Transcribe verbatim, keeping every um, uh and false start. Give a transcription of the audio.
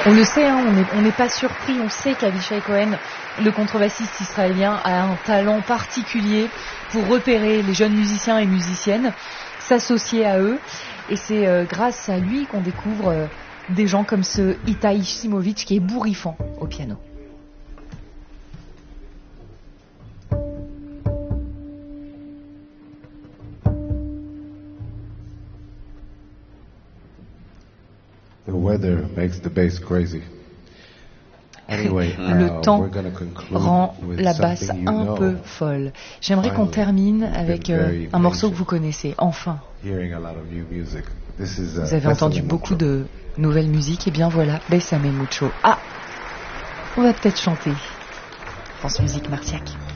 On le sait, hein, on n'est pas surpris, on sait qu'Avishai Cohen, le contrebassiste israélien, a un talent particulier pour repérer les jeunes musiciens et musiciennes, s'associer à eux, et c'est euh, grâce à lui qu'on découvre euh, des gens comme ce Itai Simovic qui est bourrifant au piano. The weather makes the bass crazy. Anyway, le uh, temps we're gonna conclude rend with la basse something you un know. peu folle. J'aimerais qu'on Finally, termine you've avec been euh, very un morceau que patient, vous connaissez, enfin. hearing a lot of new music. This is, uh, Vous avez entendu Besame beaucoup Mucho. de nouvelles musiques, et bien voilà, Besame Mucho. Ah, on va peut-être chanter. France Musique Marciac.